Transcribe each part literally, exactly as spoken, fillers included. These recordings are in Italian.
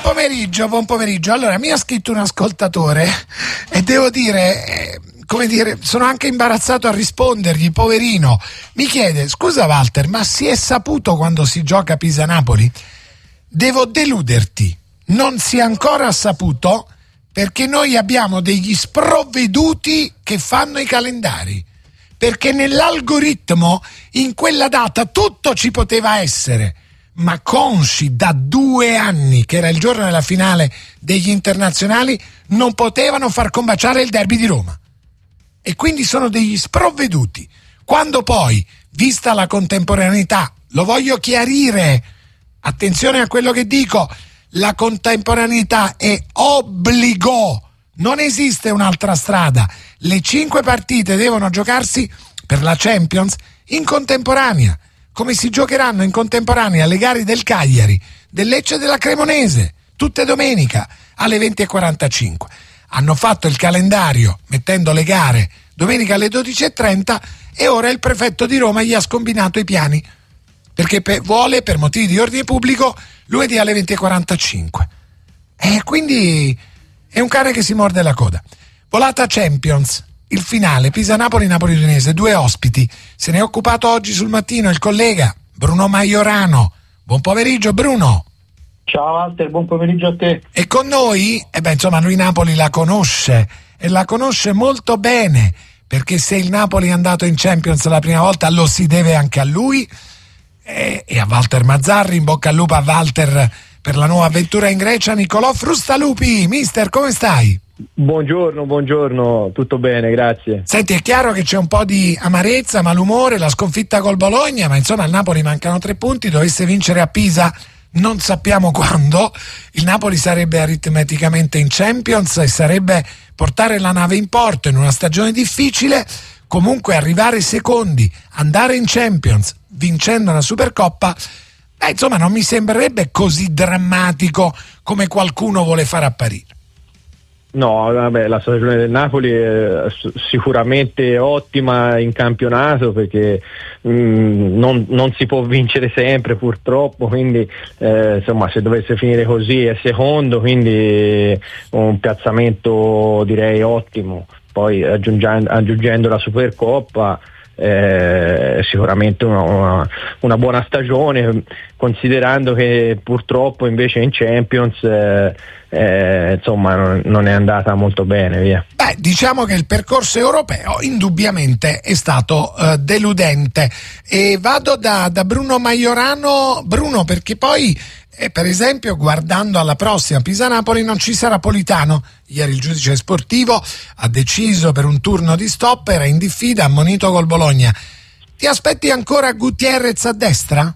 pomeriggio, buon pomeriggio. Allora, mi ha scritto un ascoltatore e devo dire, eh, come dire, sono anche imbarazzato a rispondergli, poverino. Mi chiede, scusa Walter, ma si è saputo quando si gioca Pisa-Napoli? Devo deluderti, non si è ancora saputo perché noi abbiamo degli sprovveduti che fanno i calendari. Perché nell'algoritmo in quella data tutto ci poteva essere, ma consci da due anni, che era il giorno della finale degli internazionali, non potevano far combaciare il derby di Roma. E quindi sono degli sprovveduti. Quando poi, vista la contemporaneità, lo voglio chiarire, attenzione a quello che dico, la contemporaneità è obbligo. Non esiste un'altra strada. Le cinque partite devono giocarsi per la Champions in contemporanea, come si giocheranno in contemporanea le gare del Cagliari, del Lecce e della Cremonese, tutte domenica alle venti e quarantacinque. Hanno fatto il calendario mettendo le gare domenica alle dodici e trenta e ora il prefetto di Roma gli ha scombinato i piani, perché pe- vuole, per motivi di ordine pubblico, lunedì alle venti e quarantacinque. E quindi è un cane che si morde la coda. Volata Champions, il finale, Pisa-Napoli, Napoli-Udinese, due ospiti. Se ne è occupato oggi sul mattino il collega Bruno Maiorano. Buon pomeriggio Bruno. Ciao Walter, buon pomeriggio a te. E con noi, e beh insomma lui Napoli la conosce e la conosce molto bene, perché se il Napoli è andato in Champions la prima volta lo si deve anche a lui e, e a Walter Mazzarri. In bocca al lupo a Walter per la nuova avventura in Grecia. Nicolò Frustalupi, mister, come stai? Buongiorno, buongiorno, tutto bene, grazie. Senti, è chiaro che c'è un po' di amarezza, malumore, la sconfitta col Bologna, ma insomma al Napoli mancano tre punti, dovesse vincere a Pisa, non sappiamo quando, il Napoli sarebbe aritmeticamente in Champions e sarebbe portare la nave in porto in una stagione difficile. Comunque arrivare secondi, andare in Champions vincendo una Supercoppa, beh, insomma non mi sembrerebbe così drammatico come qualcuno vuole far apparire. No, vabbè, la stagione del Napoli è sicuramente ottima in campionato, perché mh, non, non si può vincere sempre purtroppo, quindi eh, insomma se dovesse finire così è secondo, quindi un piazzamento direi ottimo. Poi aggiungendo, aggiungendo la Supercoppa Eh, sicuramente una, una, una buona stagione, considerando che purtroppo invece in Champions eh, eh, insomma non, non è andata molto bene, via. Beh, diciamo che il percorso europeo indubbiamente è stato eh, deludente. E vado da, da Bruno Maiorano. Bruno, perché poi eh, per esempio guardando alla prossima Pisa-Napoli non ci sarà Politano. Ieri il giudice sportivo ha deciso per un turno di stop, era in diffida, ammonito col Bologna. Ti aspetti ancora Gutierrez a destra?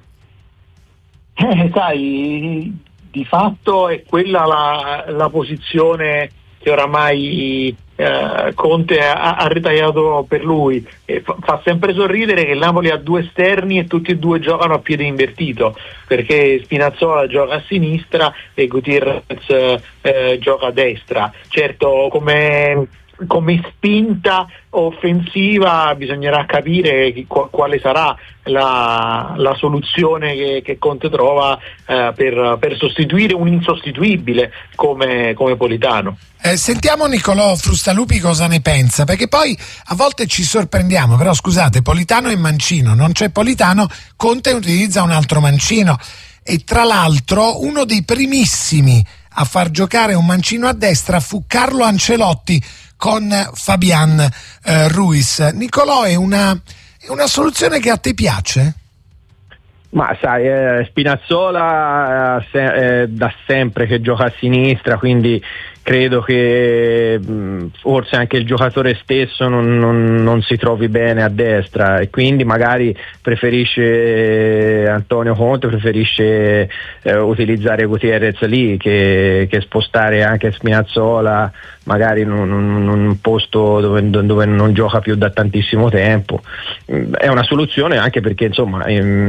Eh, sai, di fatto è quella la, la posizione che oramai eh, Conte ha, ha ritagliato per lui. E fa, fa sempre sorridere che il Napoli ha due esterni e tutti e due giocano a piede invertito, perché Spinazzola gioca a sinistra e Gutierrez eh, gioca a destra. Certo, come come spinta offensiva bisognerà capire chi, quale sarà la, la soluzione che, che Conte trova eh, per, per sostituire un insostituibile come, come Politano. Eh, sentiamo Nicolò Frustalupi cosa ne pensa, perché poi a volte ci sorprendiamo, però scusate, Politano è mancino, non c'è Politano, Conte utilizza un altro mancino e tra l'altro uno dei primissimi a far giocare un mancino a destra fu Carlo Ancelotti con Fabian eh, Ruiz. Nicolò, è una, è una soluzione che a te piace? Ma sai, eh, Spinazzola eh, se, eh, da sempre che gioca a sinistra, quindi credo che mh, forse anche il giocatore stesso non, non, non si trovi bene a destra e quindi magari preferisce eh, Antonio Conte preferisce eh, utilizzare Gutierrez lì che, che spostare anche Spinazzola magari in un, in un posto dove, dove non gioca più da tantissimo tempo. È una soluzione anche perché insomma ehm,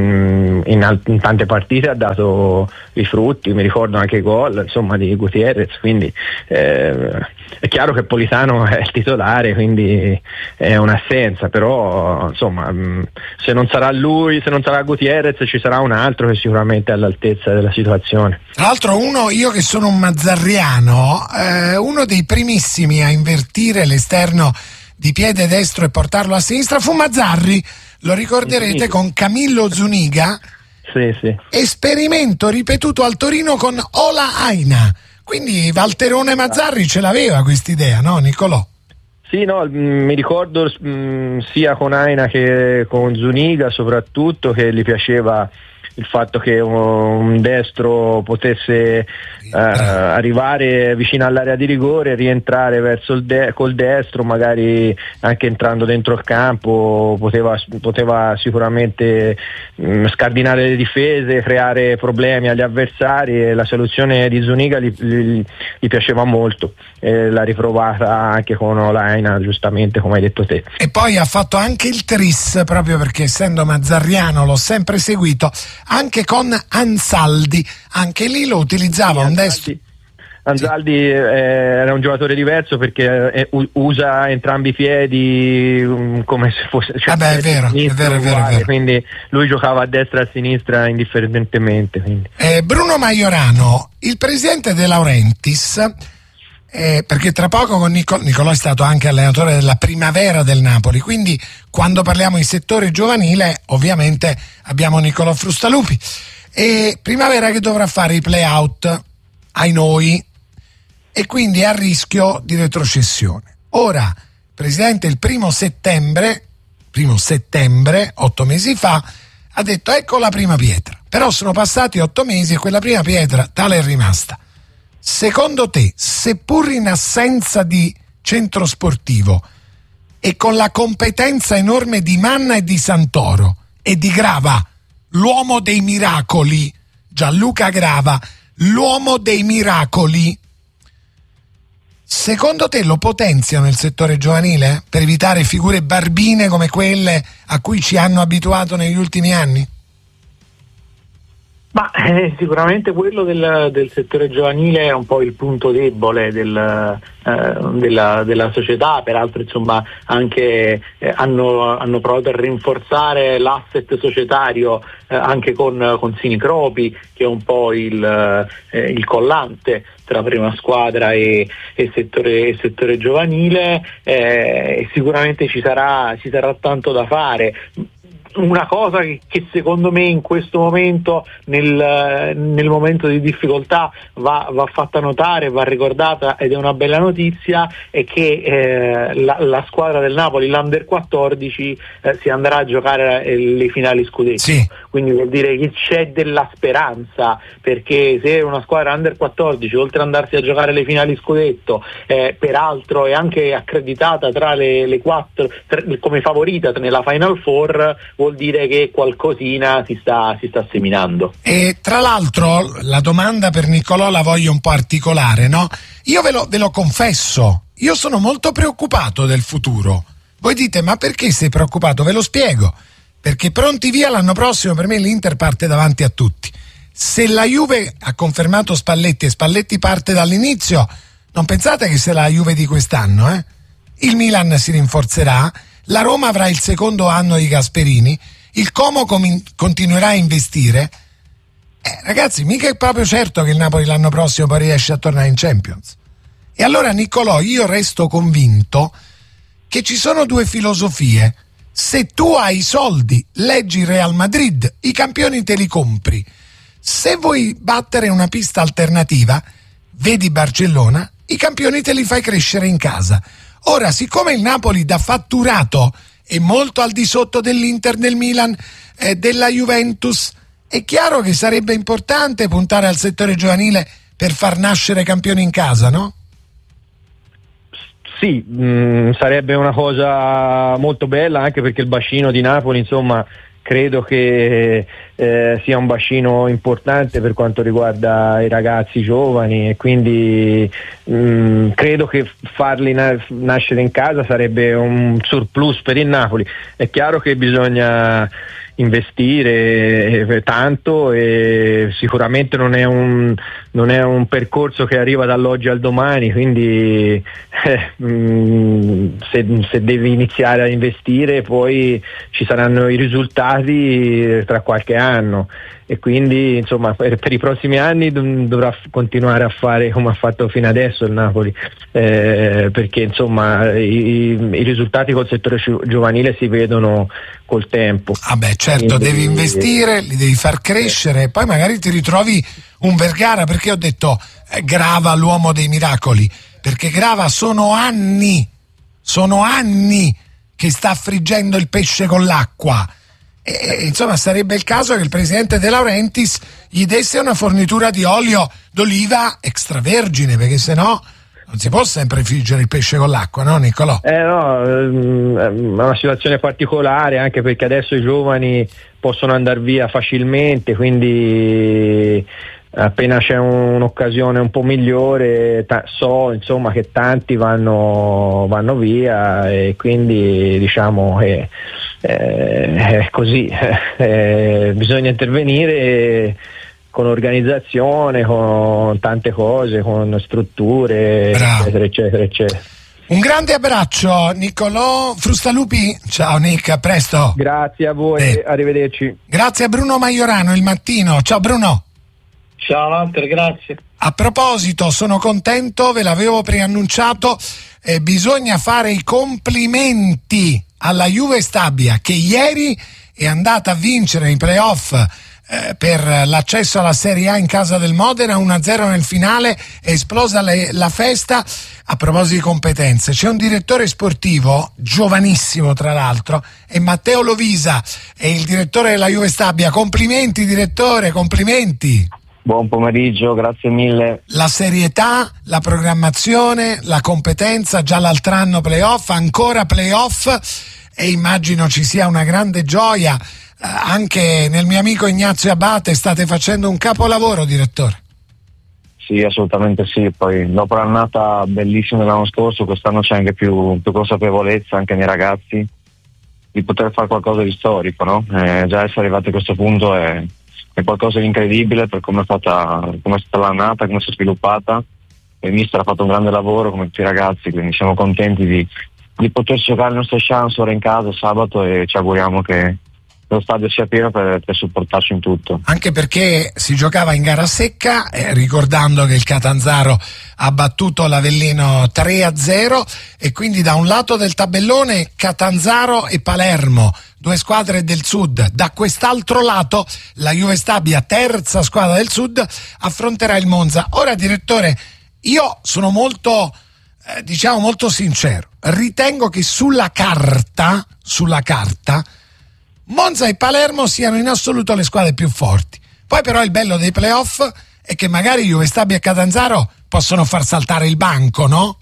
in, in, in tante partite ha dato i frutti, mi ricordo anche i gol insomma di Gutierrez, quindi eh, è chiaro che Politano è il titolare, quindi è un'assenza, però insomma se non sarà lui, se non sarà Gutierrez, ci sarà un altro che sicuramente è all'altezza della situazione. Tra l'altro uno, io che sono un mazzarriano, eh, uno dei primissimi a invertire l'esterno di piede destro e portarlo a sinistra fu Mazzarri, lo ricorderete, con Camillo Zuniga. Sì, sì. Esperimento ripetuto al Torino con Ola Aina, quindi Valterone Mazzarri ce l'aveva quest'idea, no Nicolò? Sì, no, mi ricordo mh, sia con Aina che con Zuniga soprattutto che gli piaceva il fatto che un destro potesse eh, arrivare vicino all'area di rigore, rientrare verso il de- col destro, magari anche entrando dentro il campo poteva, poteva sicuramente mh, scardinare le difese, creare problemi agli avversari, e la soluzione di Zuniga gli, gli, gli piaceva molto, e l'ha riprovata anche con Olaina, giustamente come hai detto te. E poi ha fatto anche il tris, proprio perché essendo mazzarriano l'ho sempre seguito, anche con Ansaldi, anche lì lo utilizzava, sì, un destro. Ansaldi sì. Era un giocatore diverso perché usa entrambi i piedi come se fosse, cioè, ah beh, è vero, è vero, è vero, è vero. Quindi lui giocava a destra e a sinistra indifferentemente. Eh, Bruno Majorano, il presidente De Laurentiis, Eh, perché tra poco con Nicol- Nicolò è stato anche allenatore della primavera del Napoli, quindi quando parliamo di settore giovanile ovviamente abbiamo Nicolò Frustalupi, e primavera che dovrà fare i play-out ai noi e quindi è a rischio di retrocessione. Ora, presidente, il primo settembre primo settembre, otto mesi fa, ha detto ecco la prima pietra, però sono passati otto mesi e quella prima pietra tale è rimasta. Secondo te, seppur in assenza di centro sportivo e con la competenza enorme di Manna e di Santoro e di Grava, l'uomo dei miracoli, Gianluca Grava, l'uomo dei miracoli, secondo te lo potenziano il settore giovanile per evitare figure barbine come quelle a cui ci hanno abituato negli ultimi anni? Ma eh, sicuramente quello del, del settore giovanile è un po' il punto debole del, eh, della, della società, peraltro insomma anche eh, hanno, hanno provato a rinforzare l'asset societario eh, anche con, con Sini Cropi, che è un po' il, eh, il collante tra prima squadra e, e, settore, e settore giovanile, eh, sicuramente ci sarà, ci sarà tanto da fare. Una cosa che, che secondo me in questo momento, nel, nel momento di difficoltà, va, va fatta notare, va ricordata, ed è una bella notizia, è che eh, la, la squadra del Napoli, l'Under quattordici, eh, si andrà a giocare eh, le finali scudetto. Sì. Quindi vuol dire che c'è della speranza, perché se una squadra Under quattordici, oltre ad andarsi a giocare le finali scudetto, eh, peraltro è anche accreditata tra le, le quattro tra, come favorita nella Final Four, vuol dire che qualcosina si sta, si sta seminando. E tra l'altro la domanda per Nicolò la voglio un po' articolare, no? Io ve lo, ve lo confesso, io sono molto preoccupato del futuro. Voi dite, ma perché sei preoccupato? Ve lo spiego. Perché pronti via l'anno prossimo per me l'Inter parte davanti a tutti. Se la Juve ha confermato Spalletti e Spalletti parte dall'inizio, non pensate che sia la Juve di quest'anno, eh? Il Milan si rinforzerà, la Roma avrà il secondo anno di Gasperini, il Como com- continuerà a investire. Eh, ragazzi, mica è proprio certo che il Napoli l'anno prossimo poi riesce a tornare in Champions. E allora Nicolò, io resto convinto che ci sono due filosofie. Se tu hai i soldi, leggi Real Madrid, i campioni te li compri. Se vuoi battere una pista alternativa, vedi Barcellona, i campioni te li fai crescere in casa. Ora, siccome il Napoli da fatturato è molto al di sotto dell'Inter, del Milan, eh, della Juventus, è chiaro che sarebbe importante puntare al settore giovanile per far nascere campioni in casa, no? Sì, mh, sarebbe una cosa molto bella, anche perché il bacino di Napoli, insomma, credo che eh, sia un bacino importante per quanto riguarda i ragazzi giovani, e quindi mh, credo che farli na- nascere in casa sarebbe un surplus per il Napoli. È chiaro che bisogna investire eh, tanto, e sicuramente non è un non è un percorso che arriva dall'oggi al domani, quindi eh, mh, se, se devi iniziare a investire poi ci saranno i risultati tra qualche anno, e quindi insomma per, per i prossimi anni dov- dovrà f- continuare a fare come ha fatto fino adesso il Napoli, eh, perché insomma i, i risultati col settore giu- giovanile si vedono col tempo. Ah beh, certo, quindi devi investire, li devi far crescere, e poi magari ti ritrovi un Vergara, perché ho detto eh, Grava l'uomo dei miracoli, perché Grava sono anni sono anni che sta friggendo il pesce con l'acqua. E, insomma, sarebbe il caso che il presidente De Laurentiis gli desse una fornitura di olio d'oliva extravergine, perché sennò non si può sempre friggere il pesce con l'acqua, no Niccolò? Eh no, è una situazione particolare, anche perché adesso i giovani possono andare via facilmente, quindi appena c'è un'occasione un po' migliore ta- so insomma che tanti vanno, vanno via, e quindi diciamo che eh, è così, eh, bisogna intervenire con organizzazione, con tante cose, con strutture, Bravo. eccetera eccetera eccetera. Un grande abbraccio Niccolò Frustalupi, ciao Nick, a presto. Grazie a voi, eh. arrivederci. Grazie a Bruno Maiorano, Il Mattino, ciao Bruno. Ciao Walter, grazie. A proposito, sono contento, ve l'avevo preannunciato, eh, bisogna fare i complimenti alla Juve Stabia, che ieri è andata a vincere i playoff eh, per l'accesso alla Serie A in casa del Modena, uno a zero nel finale, è esplosa le, la festa. A proposito di competenze, c'è un direttore sportivo, giovanissimo tra l'altro, è Matteo Lovisa, è il direttore della Juve Stabia. Complimenti direttore, complimenti. Buon pomeriggio, grazie mille. La serietà, la programmazione, la competenza, già l'altro anno playoff, ancora playoff, e immagino ci sia una grande gioia. Eh, anche nel mio amico Ignazio Abate state facendo un capolavoro, direttore. Sì, assolutamente sì, poi dopo l'annata bellissima dell'anno scorso, quest'anno c'è anche più, più consapevolezza anche nei ragazzi di poter fare qualcosa di storico, no? Eh, già essere arrivati a questo punto è è qualcosa di incredibile per come è fatta, come è stata l'annata, come si è sviluppata. Il mister ha fatto un grande lavoro come tutti i ragazzi, quindi siamo contenti di, di poter giocare le nostre chance ora in casa sabato, e ci auguriamo che lo stadio sia pieno per, per supportarci in tutto. Anche perché si giocava in gara secca, eh, ricordando che il Catanzaro ha battuto l'Avellino tre a zero, e quindi da un lato del tabellone Catanzaro e Palermo, due squadre del sud, da quest'altro lato la Juve Stabia, terza squadra del sud, affronterà il Monza. Ora direttore, io sono molto eh, diciamo molto sincero, ritengo che sulla carta sulla carta Monza e Palermo siano in assoluto le squadre più forti. Poi però il bello dei playoff è che magari Juve Stabia e Catanzaro possono far saltare il banco, no?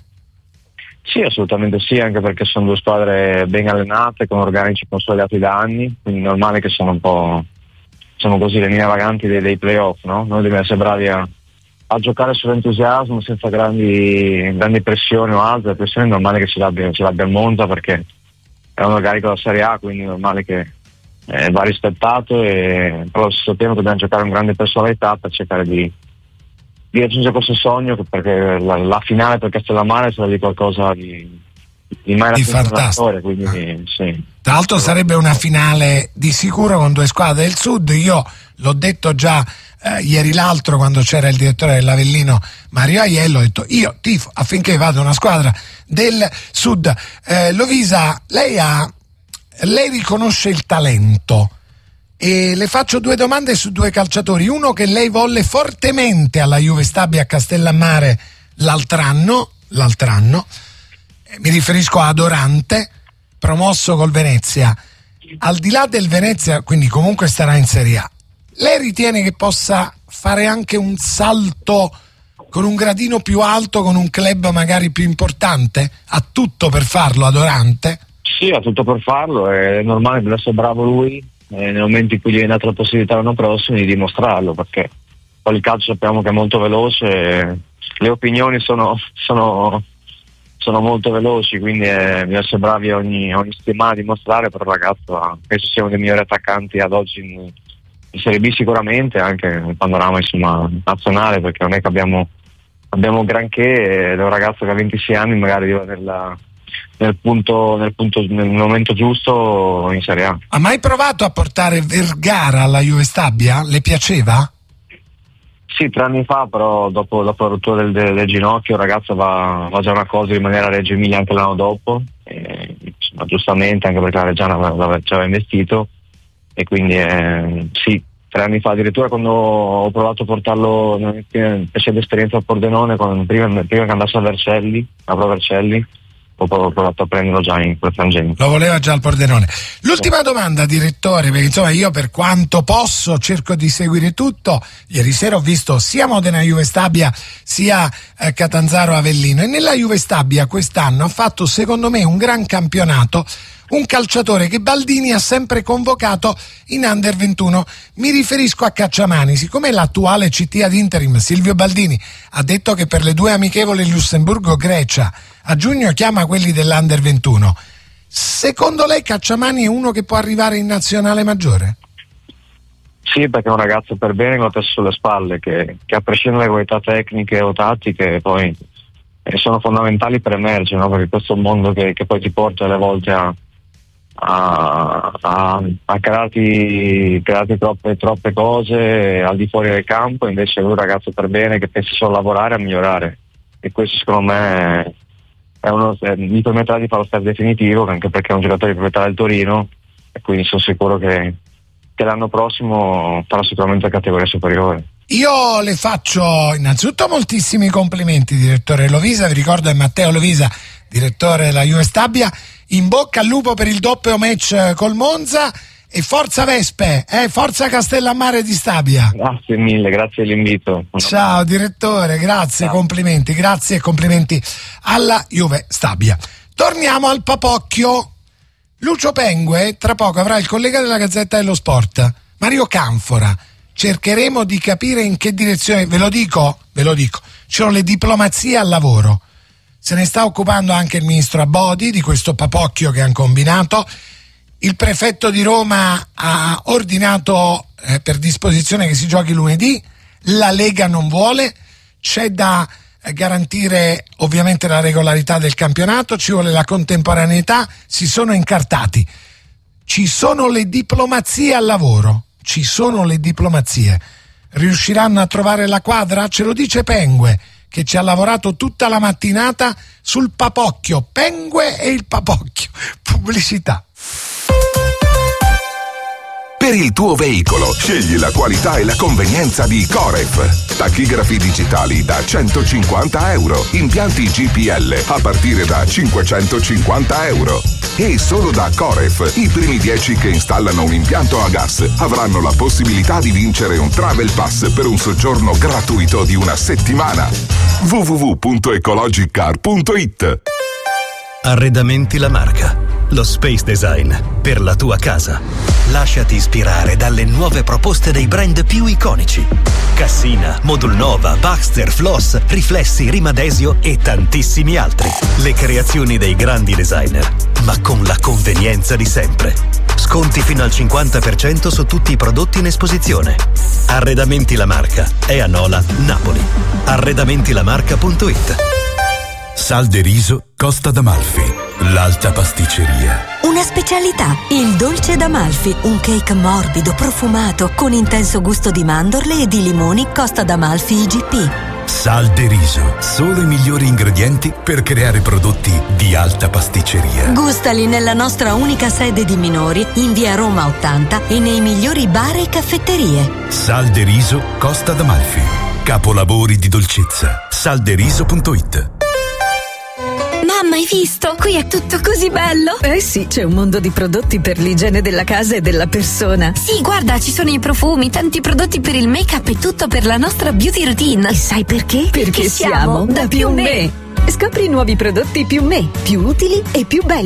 Sì, assolutamente sì, anche perché sono due squadre ben allenate, con organici consolidati da anni, quindi è normale che sono un po', diciamo così, le linee vaganti dei, dei playoff, no? Noi dobbiamo essere bravi a, a giocare sull'entusiasmo, senza grandi, grandi pressioni o altre pressioni. È normale che ce l'abbia, ce l'abbia il Monza, perché è un organico della Serie A, quindi è normale che Eh, va rispettato, e però allo stesso tempo dobbiamo giocare con grande personalità per cercare di, di raggiungere questo sogno, perché la, la finale per Castellammare sarà di qualcosa di, di mai raggiunto nella storia, quindi ah. sì. Tra l'altro sarebbe una finale di sicuro con due squadre del sud. Io l'ho detto già eh, ieri l'altro, quando c'era il direttore dell'Avellino Mario Aiello, ho detto io tifo affinché vada una squadra del sud. eh, Lovisa, lei ha Lei riconosce il talento, e le faccio due domande su due calciatori. Uno che lei volle fortemente alla Juve Stabia a Castellammare l'altro anno, l'altro anno. Mi riferisco a Dorante, promosso col Venezia. Al di là del Venezia, quindi comunque starà in Serie A, lei ritiene che possa fare anche un salto con un gradino più alto, con un club magari più importante? Ha tutto per farlo a Dorante? Sì, ha tutto per farlo, è normale, deve essere bravo lui, eh, nel momento in cui gli viene data la possibilità l'anno prossimo di dimostrarlo, perché poi il calcio sappiamo che è molto veloce, le opinioni sono, sono sono molto veloci, quindi eh, bisogna essere bravi ogni, ogni settimana a dimostrare, però il ragazzo ha, penso sia uno dei migliori attaccanti ad oggi in, in Serie B sicuramente, anche nel panorama insomma nazionale, perché non è che abbiamo, abbiamo granché, ed è un ragazzo che ha ventisei anni, magari arriva nella, nel, punto, nel, punto, nel momento giusto in Serie A. Ha mai provato a portare Vergara alla Juve Stabia? Le piaceva? Sì, tre anni fa, però dopo, dopo la rottura del, del, del ginocchio il ragazzo va, va già una cosa di rimanere a Reggio Emilia anche l'anno dopo, e, insomma, giustamente, anche perché la Reggiana aveva, ci aveva investito, e quindi eh, sì, tre anni fa addirittura, quando ho provato a portarlo nella mia precedente esperienza a Pordenone, con, prima, prima che andasse a Vercelli, a Pro Vercelli, ho provato a prenderlo già in quel frangente. Lo voleva già al Pordenone. L'ultima domanda, direttore, perché insomma io per quanto posso cerco di seguire tutto. Ieri sera ho visto sia Modena Juve Stabia sia eh, Catanzaro Avellino, e nella Juve Stabia quest'anno ha fatto secondo me un gran campionato un calciatore che Baldini ha sempre convocato in Under ventuno. Mi riferisco a Cacciamani. Siccome l'attuale C T ad interim Silvio Baldini ha detto che per le due amichevoli Lussemburgo-Grecia a giugno chiama quelli dell'Under ventuno, secondo lei Cacciamani è uno che può arrivare in nazionale maggiore? Sì, perché è un ragazzo per bene con la testa sulle spalle, che, che a prescindere dalle qualità tecniche o tattiche poi eh, sono fondamentali per emergere, no? Perché questo è un mondo che, che poi ti porta alle volte a a, a, a crearti, crearti troppe, troppe cose al di fuori del campo. Invece è un ragazzo per bene che pensa solo a lavorare e a migliorare, e questo secondo me è uno, è, gli permetterà di fare lo step definitivo, anche perché è un giocatore di proprietà del Torino, e quindi sono sicuro che, che l'anno prossimo farà sicuramente la categoria superiore. Io le faccio innanzitutto moltissimi complimenti, direttore Lovisa. Vi ricordo è Matteo Lovisa, direttore della Juve Stabia. In bocca al lupo per il doppio match col Monza, e forza Vespe, eh, forza Castellammare di Stabia. Grazie mille, grazie dell'invito. Ciao direttore, grazie, ciao. Complimenti, grazie e complimenti alla Juve Stabia. Torniamo al Papocchio. Lucio Pengue tra poco avrà il collega della Gazzetta dello Sport, Mario Canfora. Cercheremo di capire in che direzione, ve lo dico, ve lo dico, ci sono le diplomazie al lavoro. Se ne sta occupando anche il ministro Abodi di questo Papocchio che hanno combinato. Il prefetto di Roma ha ordinato eh, per disposizione che si giochi lunedì. La Lega non vuole. C'è da eh, garantire ovviamente la regolarità del campionato, ci vuole la contemporaneità. Si sono incartati. Ci sono le diplomazie al lavoro. Ci sono le diplomazie. Riusciranno a trovare la quadra? Ce lo dice Pengue, che ci ha lavorato tutta la mattinata sul Papocchio. Pengue e il Papocchio. Pubblicità. Per il tuo veicolo scegli la qualità e la convenienza di Coref. Tachigrafi digitali da centocinquanta euro, impianti G P L a partire da cinquecentocinquanta euro. E solo da Coref i primi dieci che installano un impianto a gas avranno la possibilità di vincere un Travel Pass per un soggiorno gratuito di una settimana. w w w punto ecologicar punto i t. Arredamenti La Marca, lo space design per la tua casa. Lasciati ispirare dalle nuove proposte dei brand più iconici: Cassina, Modulnova, Baxter, Floss, Riflessi, Rimadesio e tantissimi altri. Le creazioni dei grandi designer, ma con la convenienza di sempre. Sconti fino al cinquanta per cento su tutti i prodotti in esposizione. Arredamenti La Marca è a Nola, Napoli. arredamenti la marca punto i t. Sal de riso Costa d'Amalfi, l'alta pasticceria. Una specialità, il dolce d'Amalfi, un cake morbido, profumato, con intenso gusto di mandorle e di limoni. Costa d'Amalfi I G P. Sal de riso, solo i migliori ingredienti per creare prodotti di alta pasticceria. Gustali nella nostra unica sede di Minori, in via Roma ottanta, e nei migliori bar e caffetterie. Sal de riso Costa d'Amalfi, capolavori di dolcezza. salderiso punto i t. Mamma, hai visto? Qui è tutto così bello! Eh sì, c'è un mondo di prodotti per l'igiene della casa e della persona. Sì, guarda, ci sono i profumi, tanti prodotti per il make-up e tutto per la nostra beauty routine. E sai perché? Perché, Perché siamo da Più Me. Scopri i nuovi prodotti Più Me, più utili e più belli.